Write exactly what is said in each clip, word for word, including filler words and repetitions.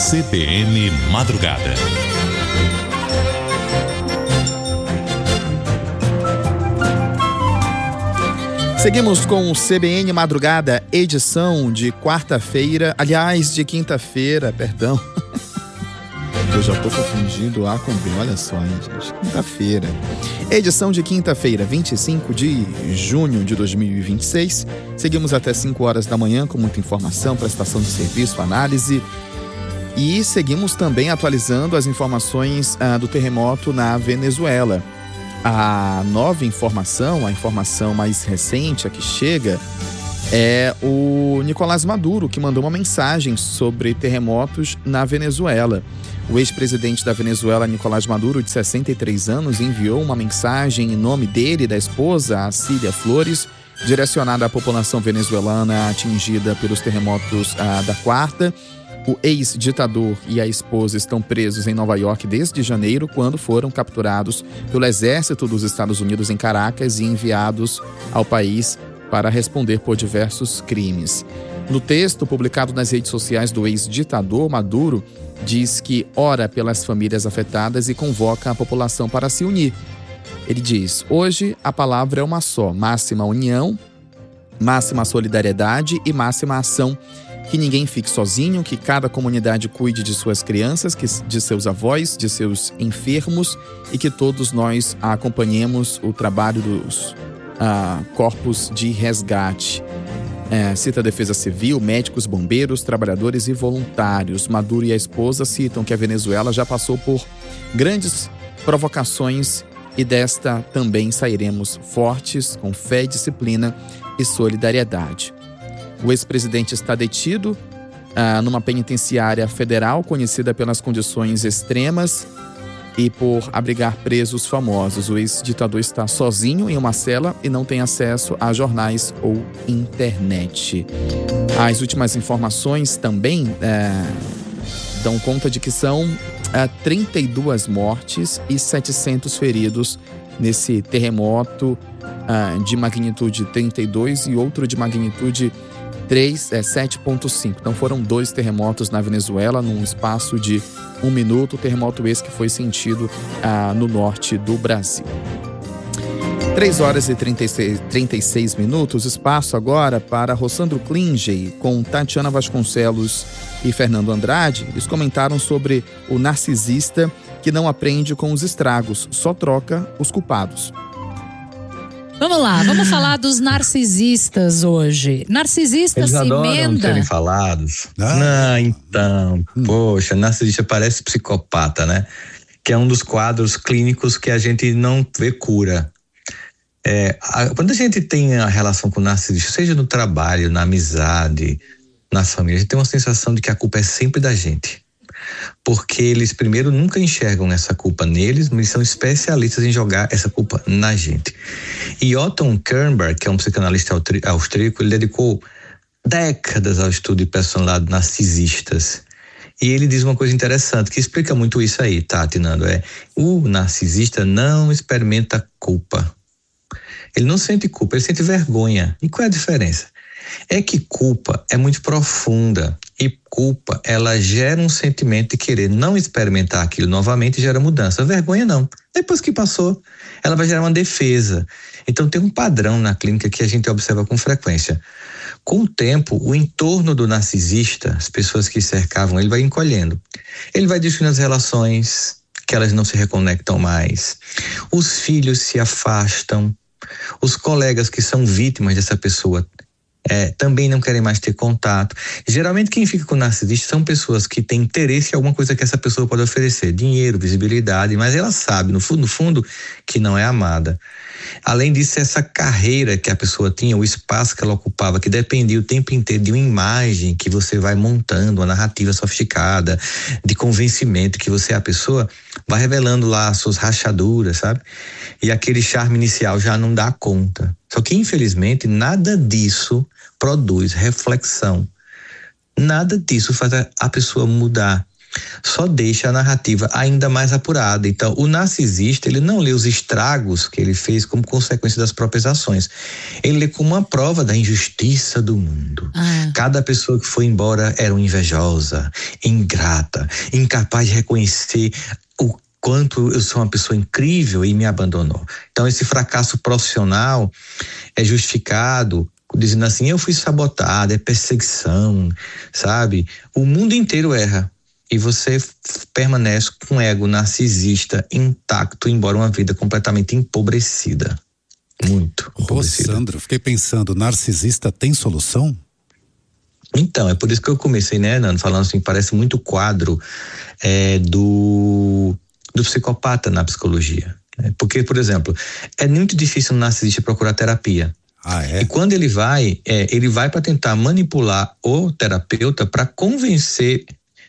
C B N Madrugada. Seguimos com o C B N Madrugada, edição de quarta-feira, aliás, de quinta-feira, perdão. Eu já tô confundindo A com B, olha só, hein, gente. Quinta-feira. Edição de quinta-feira, vinte e cinco de junho de dois mil e vinte e seis. Seguimos até cinco horas da manhã com muita informação, prestação de serviço, análise. E seguimos também atualizando as informações ah, do terremoto na Venezuela. A nova informação, a informação mais recente, a que chega, é o Nicolás Maduro, que mandou uma mensagem sobre terremotos na Venezuela. O ex-presidente da Venezuela, Nicolás Maduro, de sessenta e três anos, enviou uma mensagem em nome dele e da esposa, a Cília Flores, direcionada à população venezuelana atingida pelos terremotos ah, da quarta. O ex-ditador e a esposa estão presos em Nova York desde janeiro, quando foram capturados pelo exército dos Estados Unidos em Caracas e enviados ao país para responder por diversos crimes. No texto publicado nas redes sociais do ex-ditador, Maduro diz que ora pelas famílias afetadas e convoca a população para se unir. Ele diz: hoje a palavra é uma só, máxima união, máxima solidariedade e máxima ação. Que ninguém fique sozinho, que cada comunidade cuide de suas crianças, que, de seus avós, de seus enfermos e que todos nós acompanhemos o trabalho dos ah, corpos de resgate. É, cita a Defesa Civil, médicos, bombeiros, trabalhadores e voluntários. Maduro e a esposa citam que a Venezuela já passou por grandes provocações e desta também sairemos fortes, com fé, disciplina e solidariedade. O ex-presidente está detido ah, numa penitenciária federal conhecida pelas condições extremas e por abrigar presos famosos. O ex-ditador está sozinho em uma cela e não tem acesso a jornais ou internet. As últimas informações também eh, dão conta de que são eh, trinta e duas mortes e setecentos feridos nesse terremoto ah, de magnitude trinta e dois e outro de magnitude três, é, sete ponto cinco. Então foram dois terremotos na Venezuela num espaço de um minuto. Terremoto esse que foi sentido ah, no norte do Brasil. três horas e trinta e seis, trinta e seis minutos. Espaço agora para Rossandro Klinge com Tatiana Vasconcelos e Fernando Andrade. Eles comentaram sobre o narcisista que não aprende com os estragos, só troca os culpados. Vamos lá, vamos falar dos narcisistas hoje. Narcisista Eles se adoram emenda. serem falados. Ah. Não, então, poxa, narcisista parece psicopata, né? Que é um dos quadros clínicos que a gente não vê cura. É, a, quando a gente tem a relação com o narcisista, seja no trabalho, na amizade, na família, a gente tem uma sensação de que a culpa é sempre da gente. Porque eles primeiro nunca enxergam essa culpa neles, mas são especialistas em jogar essa culpa na gente. E Otto Kernberg, que é um psicanalista austríaco, ele dedicou décadas ao estudo de personalidades narcisistas. E ele diz uma coisa interessante, que explica muito isso aí, Tati, Nando, é: o narcisista não experimenta culpa. Ele não sente culpa, ele sente vergonha. E qual é a diferença? É que culpa é muito profunda e culpa, ela gera um sentimento de querer não experimentar aquilo novamente e gera mudança. Vergonha não. Depois que passou, ela vai gerar uma defesa. Então tem um padrão na clínica que a gente observa com frequência. Com o tempo, o entorno do narcisista, as pessoas que cercavam ele, vai encolhendo. Ele vai destruindo as relações, que elas não se reconectam mais. Os filhos se afastam. Os colegas que são vítimas dessa pessoa É, também não querem mais ter contato. Geralmente quem fica com narcisista são pessoas que têm interesse em alguma coisa que essa pessoa pode oferecer, dinheiro, visibilidade, mas ela sabe, no fundo, no fundo, que não é amada. Além disso, essa carreira que a pessoa tinha, o espaço que ela ocupava, que dependia o tempo inteiro de uma imagem que você vai montando, uma narrativa sofisticada, de convencimento que você é a pessoa, vai revelando lá as suas rachaduras, sabe? E aquele charme inicial já não dá conta. Só que, infelizmente, nada disso produz reflexão. Nada disso faz a, a pessoa mudar. só deixa a narrativa ainda mais apurada. Então, o narcisista, ele não lê os estragos que ele fez como consequência das próprias ações. Ele lê como uma prova da injustiça do mundo. Ah. Cada pessoa que foi embora era uma invejosa, ingrata, incapaz de reconhecer o quanto eu sou uma pessoa incrível e me abandonou. Então, esse fracasso profissional é justificado dizendo assim, eu fui sabotado, é perseguição, sabe? O mundo inteiro erra e você permanece com um ego narcisista intacto, embora uma vida completamente empobrecida. Muito empobrecida. Rossandro, fiquei pensando, narcisista tem solução? Então, é por isso que eu comecei, né, Nando, falando assim, parece muito o quadro é, do, do psicopata na psicologia. Né? Porque, por exemplo, é muito difícil um narcisista procurar terapia. Ah, é? E quando ele vai, é, ele vai para tentar manipular o terapeuta para convencer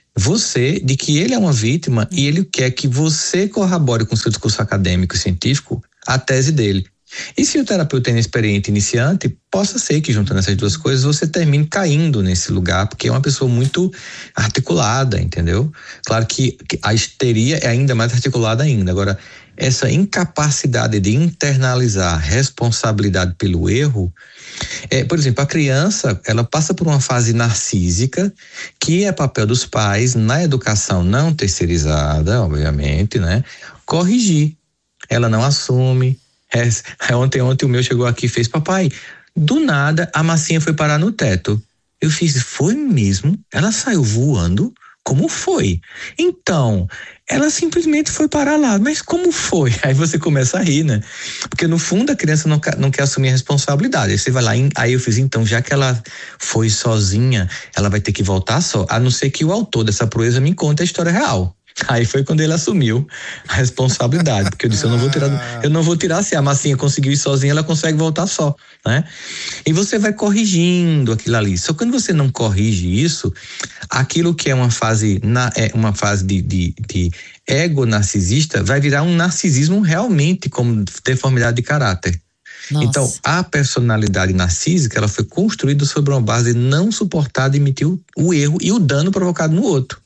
você de que ele é uma vítima e ele quer que você corrobore com o seu discurso acadêmico e científico a tese dele. E se o terapeuta é inexperiente iniciante, possa ser que juntando essas duas coisas você termine caindo nesse lugar, porque é uma pessoa muito articulada, entendeu? Claro que a histeria é ainda mais articulada ainda. Agora, essa incapacidade de internalizar responsabilidade pelo erro, é, por exemplo, a criança, ela passa por uma fase narcísica, que é papel dos pais, na educação não terceirizada, obviamente, né? Corrigir. Ela não assume. É, ontem, ontem o meu chegou aqui e fez, papai, do nada a massinha foi parar no teto. Eu fiz, foi mesmo? Ela saiu voando? Como foi? Então, ela simplesmente foi parar lá, mas como foi? Aí você começa a rir, né? Porque no fundo a criança não, não quer assumir a responsabilidade. Aí você vai lá, aí eu fiz, então, já que ela foi sozinha, ela vai ter que voltar só, a não ser que o autor dessa proeza me conte a história real. Aí foi quando ele assumiu a responsabilidade, porque eu disse, eu não vou tirar, eu não vou tirar, se a massinha conseguiu ir sozinha, ela consegue voltar só, né? E você vai corrigindo aquilo ali. Só que quando você não corrige isso, aquilo que é uma fase, na, é uma fase de, de, de ego narcisista, vai virar um narcisismo realmente como deformidade de caráter. Nossa. Então, a personalidade narcísica, ela foi construída sobre uma base de não suportar admitir o, o erro e o dano provocado no outro.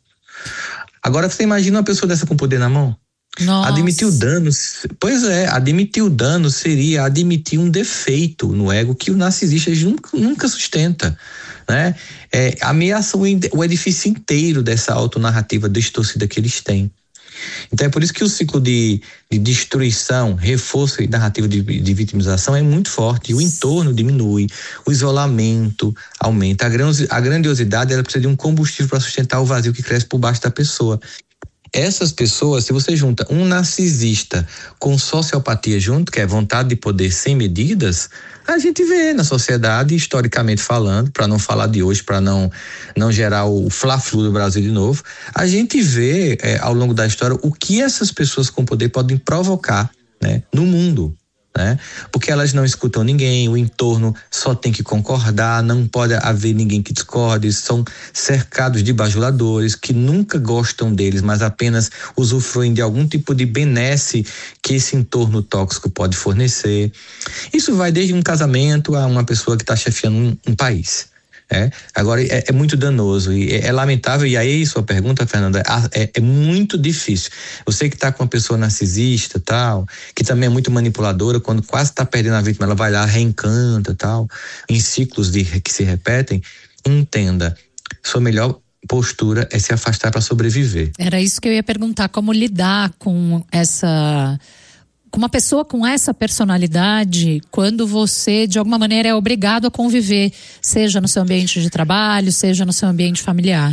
Agora você imagina uma pessoa dessa com poder na mão? Nossa. Admitir o dano, pois é, admitir o dano seria admitir um defeito no ego que o narcisista nunca, nunca sustenta, né? É, ameaça o edifício inteiro dessa autonarrativa distorcida que eles têm. Então é por isso que o ciclo de, de destruição, reforço e narrativa de, de vitimização é muito forte. O entorno diminui, o isolamento aumenta, a grandiosidade ela precisa de um combustível para sustentar o vazio que cresce por baixo da pessoa. Essas pessoas, se você junta um narcisista com sociopatia junto, que é vontade de poder sem medidas, a gente vê na sociedade, historicamente falando, para não falar de hoje, para não, não gerar o fla-flu do Brasil de novo, a gente vê é, ao longo da história o que essas pessoas com poder podem provocar, né, no mundo. Né? Porque elas não escutam ninguém, o entorno só tem que concordar, não pode haver ninguém que discorde, são cercados de bajuladores que nunca gostam deles, mas apenas usufruem de algum tipo de benesse que esse entorno tóxico pode fornecer. Isso vai desde um casamento a uma pessoa que está chefiando um, um país. É, agora é, é muito danoso e é, é lamentável, e aí sua pergunta, Fernanda, é, é muito difícil. Você que está com uma pessoa narcisista tal, que também é muito manipuladora, quando quase está perdendo a vítima, ela vai lá, reencanta tal, em ciclos de, que se repetem, entenda, sua melhor postura é se afastar para sobreviver. Era isso que eu ia perguntar, como lidar com essa... com uma pessoa com essa personalidade, quando você, de alguma maneira, é obrigado a conviver, seja no seu ambiente de trabalho, seja no seu ambiente familiar.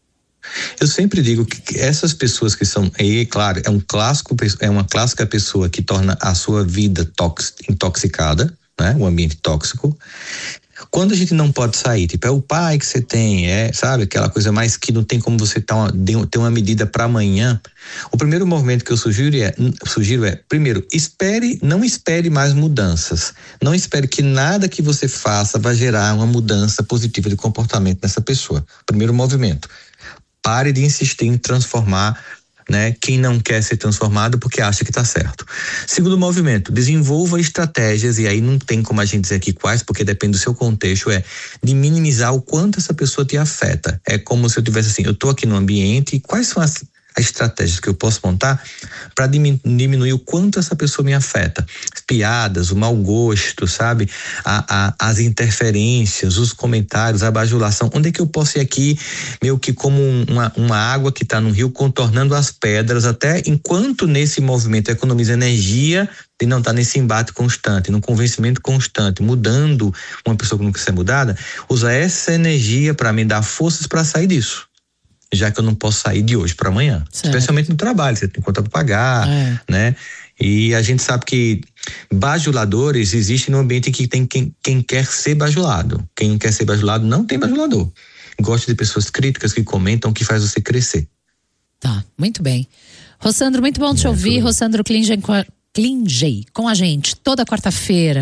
Eu sempre digo que essas pessoas que são, é claro, é um clássico, é uma clássica pessoa que torna a sua vida tox, intoxicada, né? Um ambiente tóxico. Quando a gente não pode sair, tipo, é o pai que você tem, é, sabe, aquela coisa mais que não tem como você ter uma, ter uma medida para amanhã. O primeiro movimento que eu sugiro é, sugiro é, primeiro, espere, não espere mais mudanças. Não espere que nada que você faça vai gerar uma mudança positiva de comportamento nessa pessoa. Primeiro movimento. Pare de insistir em transformar né? Quem não quer ser transformado porque acha que está certo. Segundo movimento, desenvolva estratégias, e aí não tem como a gente dizer aqui quais, porque depende do seu contexto, é de minimizar o quanto essa pessoa te afeta. É como se eu tivesse assim, eu estou aqui no ambiente, e quais são as as estratégias que eu posso montar para diminuir o quanto essa pessoa me afeta. As piadas, o mau gosto, sabe? A, a, as interferências, os comentários, a bajulação. Onde é que eu posso ir aqui, meio que como uma, uma água que está no rio contornando as pedras, até enquanto nesse movimento economiza energia de não estar tá nesse embate constante, no convencimento constante, mudando uma pessoa que não quer ser mudada, usar essa energia para me dar forças para sair disso. Já que eu não posso sair de hoje para amanhã, certo. Especialmente no trabalho, você tem conta para pagar, é. né? E a gente sabe que bajuladores existem no ambiente que tem quem, quem quer ser bajulado. Quem não quer ser bajulado não tem bajulador. Gosto de pessoas críticas que comentam, que faz você crescer. Tá, muito bem. Rossandro, muito bom te é, ouvir. Rossandro Klingen com a gente toda quarta-feira.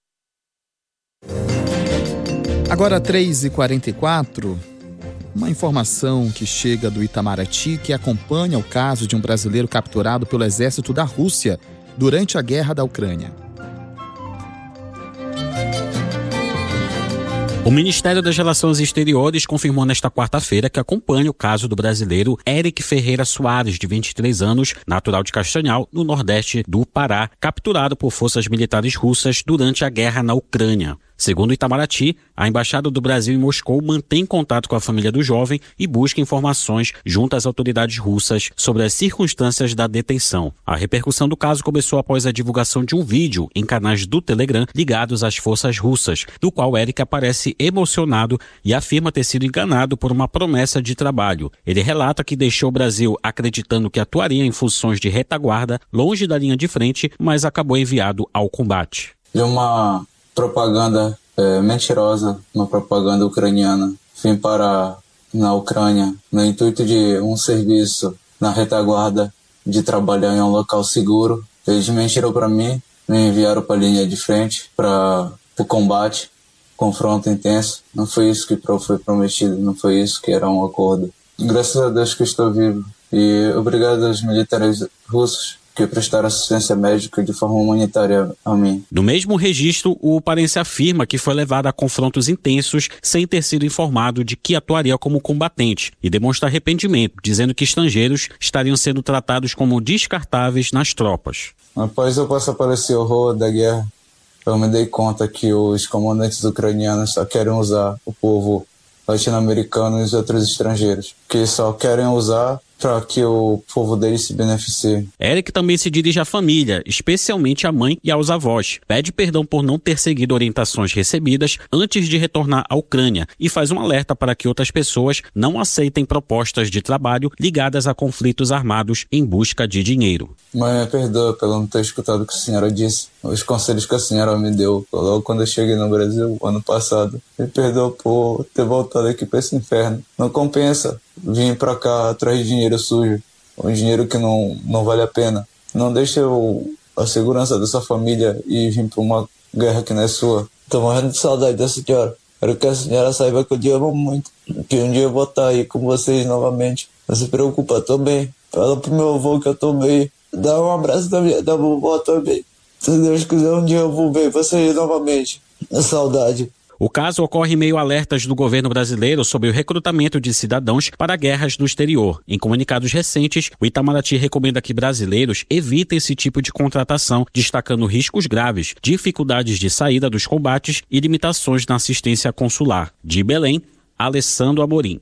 Agora três e quarenta e quatro. Uma informação que chega do Itamaraty que acompanha o caso de um brasileiro capturado pelo exército da Rússia durante a guerra da Ucrânia. O Ministério das Relações Exteriores confirmou nesta quarta-feira que acompanha o caso do brasileiro Eric Ferreira Soares, de vinte e três anos, natural de Castanhal, no nordeste do Pará, capturado por forças militares russas durante a guerra na Ucrânia. Segundo o Itamaraty, a Embaixada do Brasil em Moscou mantém contato com a família do jovem e busca informações junto às autoridades russas sobre as circunstâncias da detenção. A repercussão do caso começou após a divulgação de um vídeo em canais do Telegram ligados às forças russas, do qual Eric aparece emocionado e afirma ter sido enganado por uma promessa de trabalho. Ele relata que deixou o Brasil acreditando que atuaria em funções de retaguarda, longe da linha de frente, mas acabou enviado ao combate. De uma propaganda é, mentirosa, uma propaganda ucraniana. Vim para na Ucrânia no intuito de um serviço na retaguarda, de trabalhar em um local seguro. Eles mentiram para mim, me enviaram para a linha de frente, para o combate, confronto intenso. Não foi isso que foi prometido, não foi isso que era um acordo. Graças a Deus que estou vivo e obrigado aos militares russos que prestaram assistência médica de forma humanitária a mim. No mesmo registro, o parense afirma que foi levado a confrontos intensos sem ter sido informado de que atuaria como combatente e demonstra arrependimento, dizendo que estrangeiros estariam sendo tratados como descartáveis nas tropas. Após eu passar por esse horror da guerra, eu me dei conta que os comandantes ucranianos só querem usar o povo latino-americano e os outros estrangeiros, que só querem usar para que o povo deles se beneficie. Eric também se dirige à família, especialmente à mãe e aos avós. Pede perdão por não ter seguido orientações recebidas antes de retornar à Ucrânia e faz um alerta para que outras pessoas não aceitem propostas de trabalho ligadas a conflitos armados em busca de dinheiro. Mãe, me perdoa pelo não ter escutado o que a senhora disse, os conselhos que a senhora me deu logo quando eu cheguei no Brasil, ano passado. Me perdoa por ter voltado aqui para esse inferno. Não compensa vir pra cá atrás de dinheiro sujo, um dinheiro que não, não vale a pena. Não deixe eu, a segurança dessa família e vir pra uma guerra que não é sua. Tô morrendo de saudade da senhora. Quero que a senhora saiba que eu te amo muito, que um dia eu vou estar aí com vocês novamente. Não se preocupa, tô bem. Fala pro meu avô que eu tô bem. Dá um abraço da minha da vovó também. Se Deus quiser, um dia eu vou ver vocês novamente. É saudade. O caso ocorre em meio a alertas do governo brasileiro sobre o recrutamento de cidadãos para guerras no exterior. Em comunicados recentes, o Itamaraty recomenda que brasileiros evitem esse tipo de contratação, destacando riscos graves, dificuldades de saída dos combates e limitações na assistência consular. De Belém, Alessandro Amorim.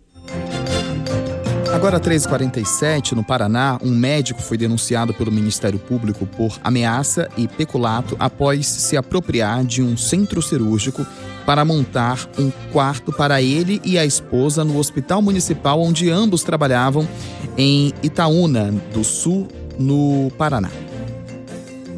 Agora, três e quarenta e sete, no Paraná, um médico foi denunciado pelo Ministério Público por ameaça e peculato após se apropriar de um centro cirúrgico para montar um quarto para ele e a esposa no hospital municipal onde ambos trabalhavam em Itaúna do Sul, no Paraná.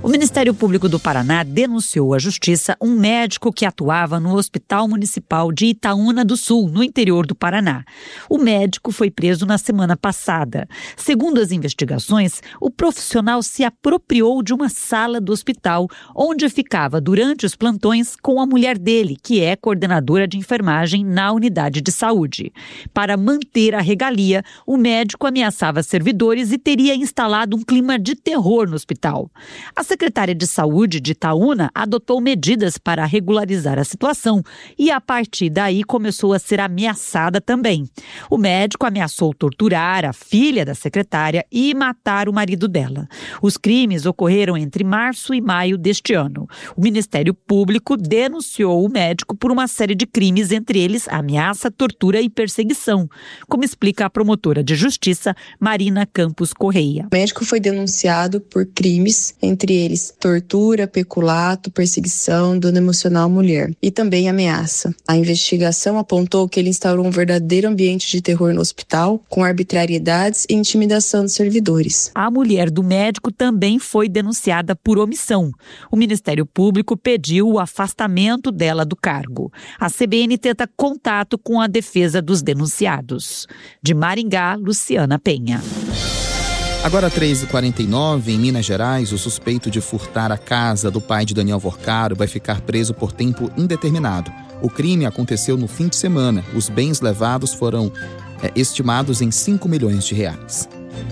O Ministério Público do Paraná denunciou à Justiça um médico que atuava no Hospital Municipal de Itaúna do Sul, no interior do Paraná. O médico foi preso na semana passada. Segundo as investigações, o profissional se apropriou de uma sala do hospital, onde ficava durante os plantões com a mulher dele, que é coordenadora de enfermagem na unidade de saúde. Para manter a regalia, o médico ameaçava servidores e teria instalado um clima de terror no hospital. A secretária de Saúde de Itaúna adotou medidas para regularizar a situação e, a partir daí, começou a ser ameaçada também. O médico ameaçou torturar a filha da secretária e matar o marido dela. Os crimes ocorreram entre março e maio deste ano. O Ministério Público denunciou o médico por uma série de crimes, entre eles ameaça, tortura e perseguição, como explica a promotora de justiça, Marina Campos Correia. O médico foi denunciado por crimes, entre eles tortura, peculato, perseguição, dano emocional à mulher e também ameaça. A investigação apontou que ele instaurou um verdadeiro ambiente de terror no hospital, com arbitrariedades e intimidação dos servidores. A mulher do médico também foi denunciada por omissão. O Ministério Público pediu o afastamento dela do cargo. A C B N tenta contato com a defesa dos denunciados. De Maringá, Luciana Penha. Agora, três e quarenta e nove, em Minas Gerais, o suspeito de furtar a casa do pai de Daniel Vorcaro vai ficar preso por tempo indeterminado. O crime aconteceu no fim de semana. Os bens levados foram é, estimados em cinco milhões de reais.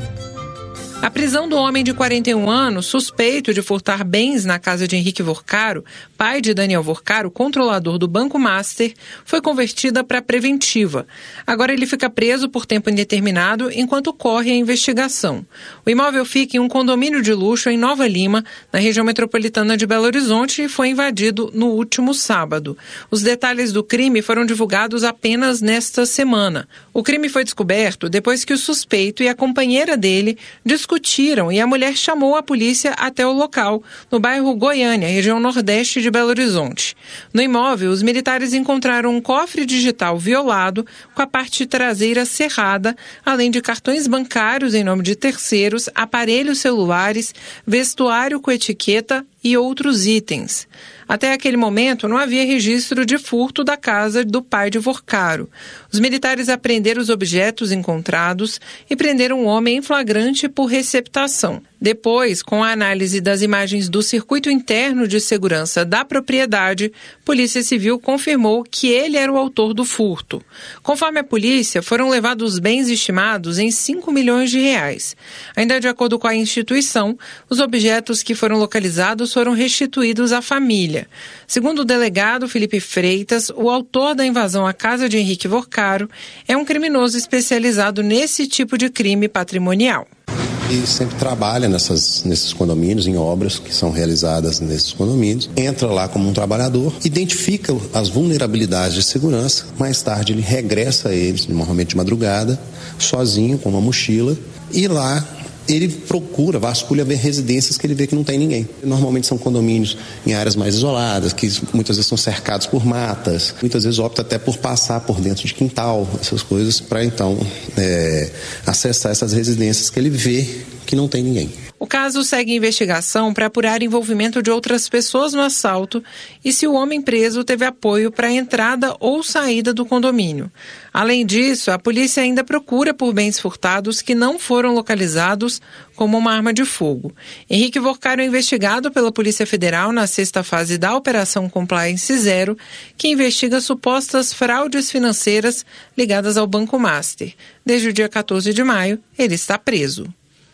A prisão do homem de quarenta e um anos, suspeito de furtar bens na casa de Henrique Vorcaro, pai de Daniel Vorcaro, controlador do Banco Master, foi convertida para preventiva. Agora ele fica preso por tempo indeterminado enquanto corre a investigação. O imóvel fica em um condomínio de luxo em Nova Lima, na região metropolitana de Belo Horizonte, e foi invadido no último sábado. Os detalhes do crime foram divulgados apenas nesta semana. O crime foi descoberto depois que o suspeito e a companheira dele discutiram discutiram e a mulher chamou a polícia até o local, no bairro Goiânia, região nordeste de Belo Horizonte. No imóvel, os militares encontraram um cofre digital violado com a parte traseira cerrada, além de cartões bancários em nome de terceiros, aparelhos celulares, vestuário com etiqueta e outros itens. Até aquele momento, não havia registro de furto da casa do pai de Vorcaro. Os militares apreenderam os objetos encontrados e prenderam um homem em flagrante por receptação. Depois, com a análise das imagens do circuito interno de segurança da propriedade, a Polícia Civil confirmou que ele era o autor do furto. Conforme a polícia, foram levados bens estimados em cinco milhões de reais. Ainda de acordo com a instituição, os objetos que foram localizados foram restituídos à família. Segundo o delegado Felipe Freitas, o autor da invasão à casa de Henrique Vorcaro é um criminoso especializado nesse tipo de crime patrimonial. E sempre trabalha nessas, nesses condomínios, em obras que são realizadas nesses condomínios, entra lá como um trabalhador, identifica as vulnerabilidades de segurança, mais tarde ele regressa a eles, normalmente de madrugada, sozinho, com uma mochila, e lá ele procura, vasculha ver residências que ele vê que não tem ninguém. Normalmente são condomínios em áreas mais isoladas, que muitas vezes são cercados por matas, muitas vezes opta até por passar por dentro de quintal, essas coisas, para então é, acessar essas residências que ele vê que não tem ninguém. O caso segue investigação para apurar envolvimento de outras pessoas no assalto e se o homem preso teve apoio para a entrada ou saída do condomínio. Além disso, a polícia ainda procura por bens furtados que não foram localizados, como uma arma de fogo. Henrique Vorcaro é investigado pela Polícia Federal na sexta fase da Operação Compliance Zero, que investiga supostas fraudes financeiras ligadas ao Banco Master. Desde o dia quatorze de maio, ele está preso.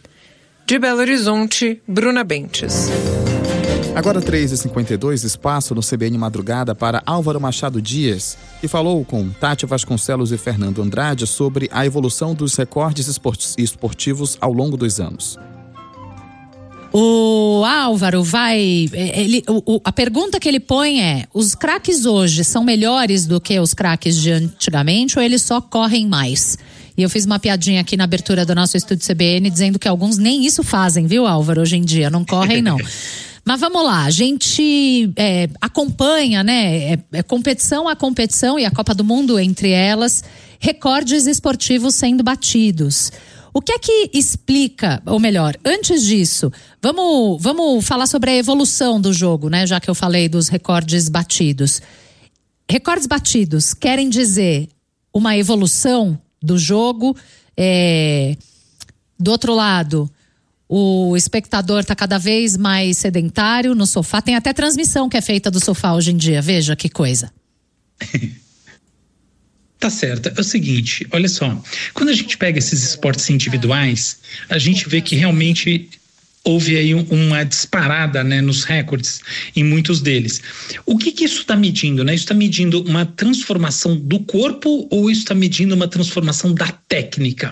De Belo Horizonte, Bruna Bentes. Agora três e cinquenta e dois, espaço no C B N Madrugada para Álvaro Machado Dias, que falou com Tati Vasconcelos e Fernando Andrade sobre a evolução dos recordes esportivos ao longo dos anos. O Álvaro vai... Ele, o, a pergunta que ele põe é: os craques hoje são melhores do que os craques de antigamente ou eles só correm mais? E eu fiz uma piadinha aqui na abertura do nosso estúdio C B N dizendo que alguns nem isso fazem, viu, Álvaro, hoje em dia, não correm não. Mas vamos lá, a gente é, acompanha, né, é, é competição a competição e a Copa do Mundo entre elas, recordes esportivos sendo batidos. O que é que explica, ou melhor, antes disso, vamos, vamos falar sobre a evolução do jogo, né? Já que eu falei dos recordes batidos. Recordes batidos querem dizer uma evolução do jogo. É, do outro lado, o espectador está cada vez mais sedentário no sofá. Tem até transmissão que é feita do sofá hoje em dia. Veja que coisa. Tá certo. É o seguinte, olha só. Quando a gente pega esses esportes individuais, a gente vê que realmente houve aí uma disparada, né, nos recordes em muitos deles. O que que isso está medindo, né? Isso está medindo uma transformação do corpo ou isso está medindo uma transformação da técnica?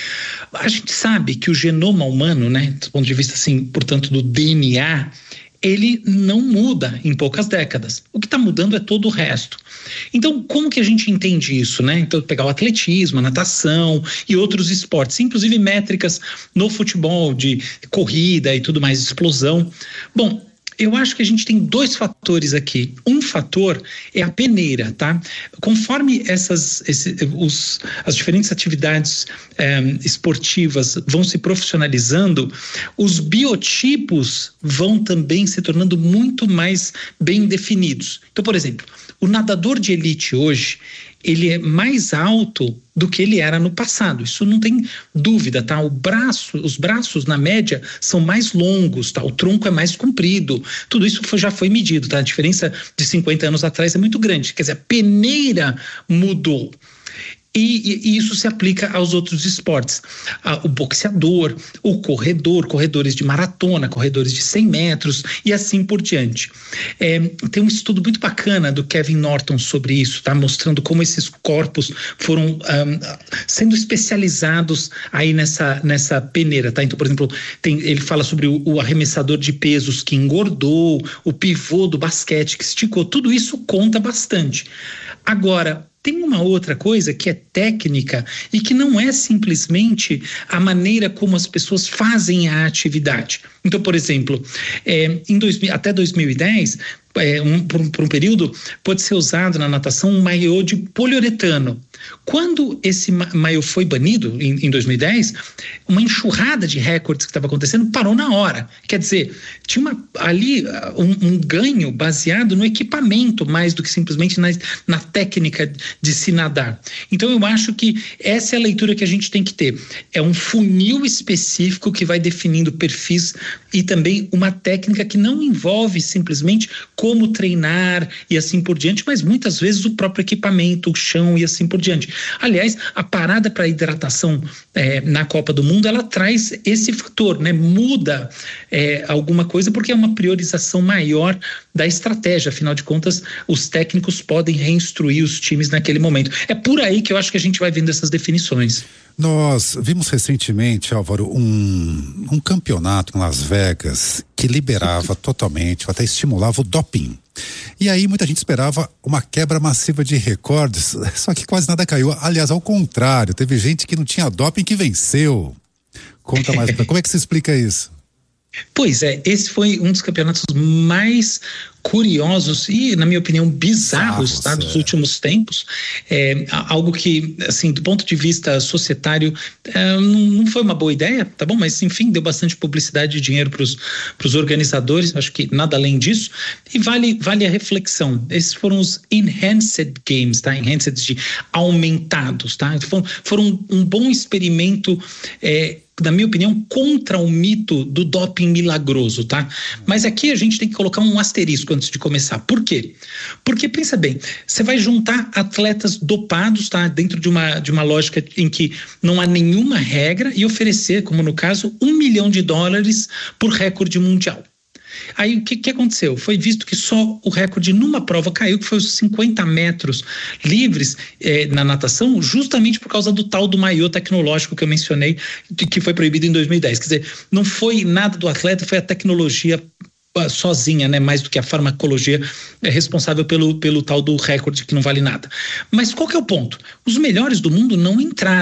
A gente sabe que o genoma humano, né, do ponto de vista, assim, portanto, do D N A, ele não muda em poucas décadas. O que está mudando é todo o resto. Então, como que a gente entende isso, né? Então, pegar o atletismo, a natação e outros esportes, inclusive métricas no futebol de corrida e tudo mais, explosão. Bom, eu acho que a gente tem dois fatores aqui. Um fator é a peneira, tá? Conforme essas, esse, os, as diferentes atividades eh, esportivas vão se profissionalizando, os biotipos vão também se tornando muito mais bem definidos. Então, por exemplo, o nadador de elite hoje, ele é mais alto do que ele era no passado. Isso não tem dúvida, tá? O braço, os braços, na média, são mais longos, tá? O tronco é mais comprido. Tudo isso foi, já foi medido, tá? A diferença de cinquenta anos atrás é muito grande. Quer dizer, a peneira mudou. E, e, e isso se aplica aos outros esportes. Ah, o boxeador, o corredor, corredores de maratona, corredores de cem metros e assim por diante. É, tem um estudo muito bacana do Kevin Norton sobre isso, tá? Mostrando como esses corpos foram um, sendo especializados aí nessa, nessa peneira, tá? Então, por exemplo, tem, ele fala sobre o, o arremessador de pesos que engordou, o pivô do basquete que esticou, tudo isso conta bastante. Agora, tem uma outra coisa que é técnica e que não é simplesmente a maneira como as pessoas fazem a atividade. Então, por exemplo, é, em dois, até dois mil e dez, é, um, por, um, por um período, pode ser usado na natação um maiô de poliuretano. Quando esse maiô foi banido, em, em dois mil e dez, uma enxurrada de recordes que estava acontecendo parou na hora. Quer dizer, tinha uma, ali um, um ganho baseado no equipamento, mais do que simplesmente na, na técnica de se nadar. Então, eu acho que essa é a leitura que a gente tem que ter. É um funil específico que vai definindo perfis e também uma técnica que não envolve simplesmente como treinar e assim por diante, mas muitas vezes o próprio equipamento, o chão e assim por diante. Aliás, a parada para hidratação é, na Copa do Mundo, ela traz esse fator, né? Muda é, alguma coisa porque é uma priorização maior da estratégia. Afinal de contas, os técnicos podem reinstruir os times naquele momento. É por aí que eu acho que a gente vai vendo essas definições. Nós vimos recentemente, Álvaro, um, um campeonato em Las Vegas que liberava totalmente, até estimulava o doping. E aí muita gente esperava uma quebra massiva de recordes, só que quase nada caiu. Aliás, ao contrário, teve gente que não tinha doping que venceu. Conta mais, como é que se explica isso? Pois é, esse foi um dos campeonatos mais curiosos e, na minha opinião, bizarros, tá, dos últimos tempos. É, algo que, assim, do ponto de vista societário, é, não, não foi uma boa ideia, tá bom? Mas, enfim, deu bastante publicidade e dinheiro para os organizadores, acho que nada além disso. E vale, vale a reflexão. Esses foram os Enhanced Games, tá? Enhanced de aumentados, tá? Foram, foram um bom experimento, é, na minha opinião, contra o mito do doping milagroso, tá? Mas aqui a gente tem que colocar um asterisco antes de começar. Por quê? Porque, pensa bem, você vai juntar atletas dopados, tá? Dentro de uma, de uma lógica em que não há nenhuma regra e oferecer, como no caso, um milhão de dólares por recorde mundial. Aí o que, que aconteceu? Foi visto que só o recorde numa prova caiu, que foi os cinquenta metros livres eh, na natação, justamente por causa do tal do maiô tecnológico que eu mencionei, que foi proibido em dois mil e dez. Quer dizer, não foi nada do atleta, foi a tecnologia sozinha, né, mais do que a farmacologia é responsável pelo, pelo tal do recorde que não vale nada. Mas qual que é o ponto? Os melhores do mundo não entraram.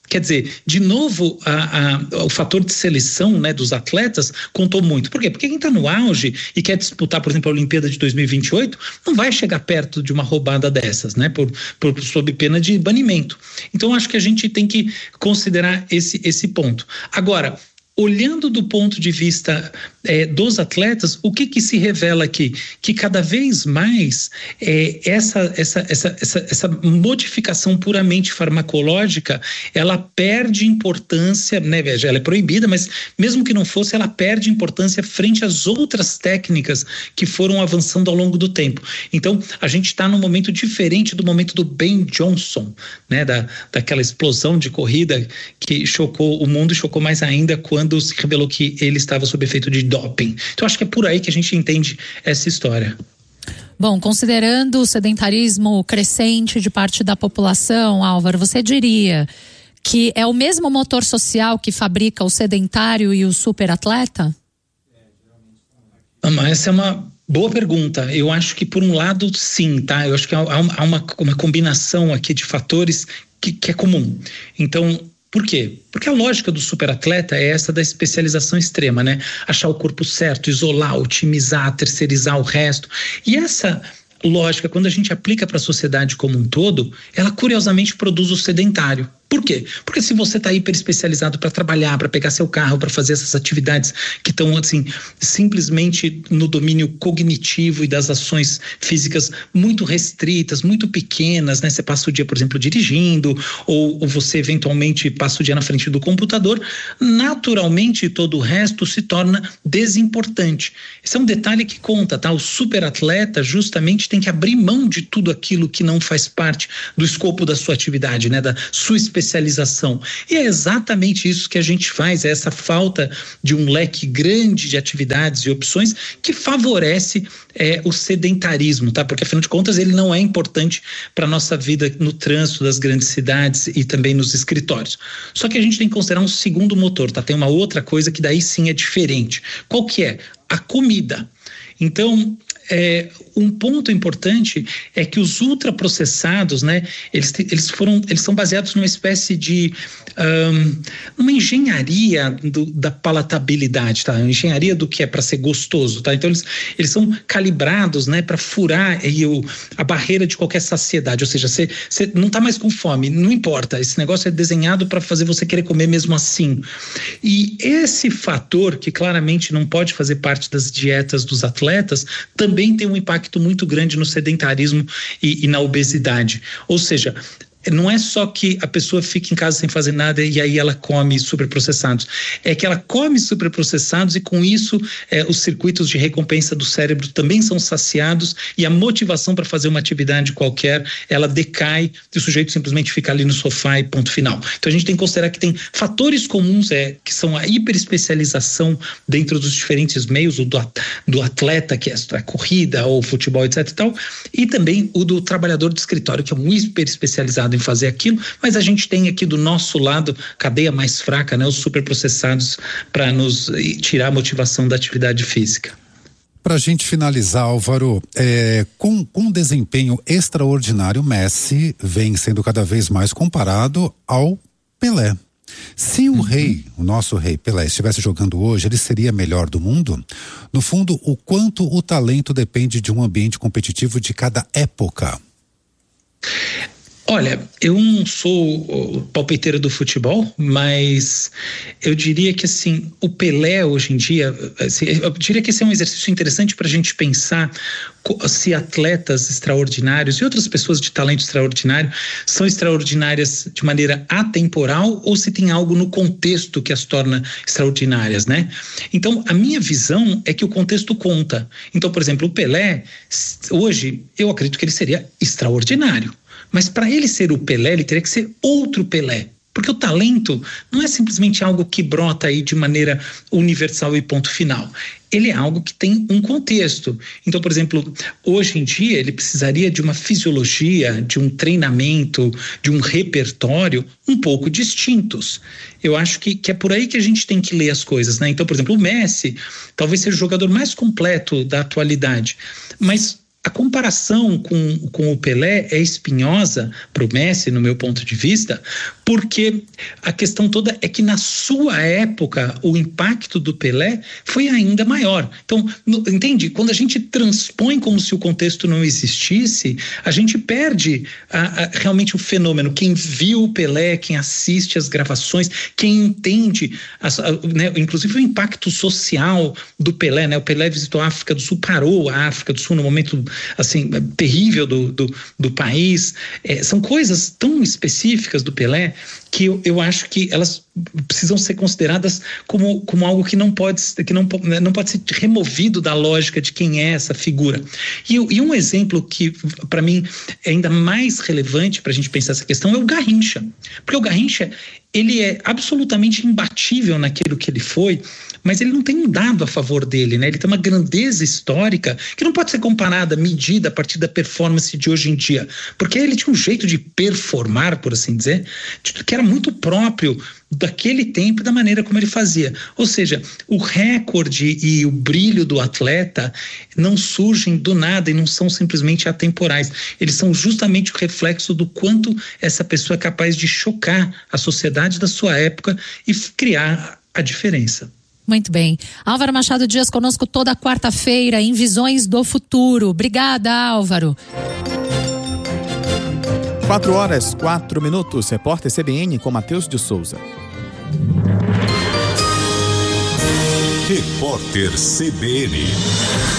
Quer dizer, de novo, a, a, o fator de seleção, né, dos atletas contou muito. Por quê? Porque quem está no auge e quer disputar, por exemplo, a Olimpíada de dois mil e vinte e oito, não vai chegar perto de uma roubada dessas, né, por, por, sob pena de banimento. Então, acho que a gente tem que considerar esse, esse ponto. Agora, olhando do ponto de vista é, dos atletas, o que que se revela aqui? Que cada vez mais é, essa, essa, essa, essa, essa modificação puramente farmacológica, ela perde importância, né? Veja, ela é proibida, mas mesmo que não fosse, ela perde importância frente às outras técnicas que foram avançando ao longo do tempo. Então, a gente está num momento diferente do momento do Ben Johnson, né? Da, daquela explosão de corrida que chocou o mundo e chocou mais ainda quando se revelou que ele estava sob efeito de doping. Então acho que é por aí que a gente entende essa história. Bom, considerando o sedentarismo crescente de parte da população, Álvaro, você diria que é o mesmo motor social que fabrica o sedentário e o superatleta? Ama, essa é uma boa pergunta. Eu acho que por um lado sim, tá? Eu acho que há uma, uma combinação aqui de fatores que, que é comum. Então, por quê? Porque a lógica do superatleta é essa da especialização extrema, né? Achar o corpo certo, isolar, otimizar, terceirizar o resto. E essa lógica, quando a gente aplica para a sociedade como um todo, ela curiosamente produz o sedentário. Por quê? Porque se você está hiper especializado para trabalhar, para pegar seu carro, para fazer essas atividades que estão assim, simplesmente no domínio cognitivo e das ações físicas muito restritas, muito pequenas, né? Você passa o dia, por exemplo, dirigindo, ou, ou você eventualmente passa o dia na frente do computador, naturalmente todo o resto se torna desimportante. Esse é um detalhe que conta, tá? O superatleta justamente tem que abrir mão de tudo aquilo que não faz parte do escopo da sua atividade, né? Da sua especialização. especialização. E é exatamente isso que a gente faz, é essa falta de um leque grande de atividades e opções que favorece é, o sedentarismo, tá? Porque afinal de contas ele não é importante para a nossa vida no trânsito das grandes cidades e também nos escritórios. Só que a gente tem que considerar um segundo motor, tá? Tem uma outra coisa que daí sim é diferente. Qual que é? A comida. Então, é, um ponto importante é que os ultraprocessados, né, eles, eles foram, eles são baseados numa espécie de um, uma engenharia do, da palatabilidade, tá? Uma engenharia do que é para ser gostoso, tá? Então eles, eles são calibrados, né, para furar aí o, a barreira de qualquer saciedade, ou seja, você, você não está mais com fome, não importa, esse negócio é desenhado para fazer você querer comer mesmo assim. E esse fator, que claramente não pode fazer parte das dietas dos atletas, também tem um impacto muito grande no sedentarismo e, e na obesidade. Ou seja, não é só que a pessoa fica em casa sem fazer nada e aí ela come superprocessados. É que ela come superprocessados e com isso é, os circuitos de recompensa do cérebro também são saciados e a motivação para fazer uma atividade qualquer, ela decai e o sujeito simplesmente fica ali no sofá e ponto final. Então a gente tem que considerar que tem fatores comuns, é, que são a hiperespecialização dentro dos diferentes meios, o do, do atleta, que é a corrida ou futebol, etc e tal, e também o do trabalhador de escritório, que é um hiperespecializado em fazer aquilo, mas a gente tem aqui do nosso lado cadeia mais fraca, né, os superprocessados, para nos tirar a motivação da atividade física. Para a gente finalizar, Álvaro, é, com, com um desempenho extraordinário, Messi vem sendo cada vez mais comparado ao Pelé. Se o uhum. rei, o nosso rei Pelé, estivesse jogando hoje, ele seria melhor do mundo? No fundo, o quanto o talento depende de um ambiente competitivo de cada época? Olha, eu não sou palpiteiro do futebol, mas eu diria que assim, o Pelé hoje em dia, assim, eu diria que esse é um exercício interessante para a gente pensar se atletas extraordinários e outras pessoas de talento extraordinário são extraordinárias de maneira atemporal ou se tem algo no contexto que as torna extraordinárias, né? Então, a minha visão é que o contexto conta. Então, por exemplo, o Pelé, hoje, eu acredito que ele seria extraordinário. Mas para ele ser o Pelé, ele teria que ser outro Pelé. Porque o talento não é simplesmente algo que brota aí de maneira universal e ponto final. Ele é algo que tem um contexto. Então, por exemplo, hoje em dia ele precisaria de uma fisiologia, de um treinamento, de um repertório um pouco distintos. Eu acho que, que é por aí que a gente tem que ler as coisas, né? Então, por exemplo, o Messi talvez seja o jogador mais completo da atualidade, mas a comparação com, com o Pelé é espinhosa para o Messi, no meu ponto de vista, porque a questão toda é que na sua época o impacto do Pelé foi ainda maior. Então, no, entende? Quando a gente transpõe como se o contexto não existisse, a gente perde a, a, realmente o fenômeno. Quem viu o Pelé, quem assiste as gravações, quem entende, as, a, né, inclusive o impacto social do Pelé, né? O Pelé visitou a África do Sul, parou a África do Sul no momento assim terrível do, do, do país. É, são coisas tão específicas do Pelé que eu, eu acho que elas precisam ser consideradas como, como algo que não pode, que não, não pode ser removido da lógica de quem é essa figura. E, e um exemplo que, para mim, é ainda mais relevante para a gente pensar essa questão é o Garrincha. Porque o Garrincha, ele é absolutamente imbatível naquilo que ele foi, mas ele não tem um dado a favor dele, né? Ele tem uma grandeza histórica que não pode ser comparada, medida a partir da performance de hoje em dia, porque ele tinha um jeito de performar, por assim dizer, que era muito próprio daquele tempo e da maneira como ele fazia. Ou seja, o recorde e o brilho do atleta não surgem do nada e não são simplesmente atemporais. Eles são justamente o reflexo do quanto essa pessoa é capaz de chocar a sociedade da sua época e criar a diferença. Muito bem. Álvaro Machado Dias conosco toda quarta-feira em Visões do Futuro. Obrigada, Álvaro. Quatro horas, quatro minutos. Repórter C B N com Matheus de Souza. Repórter C B N.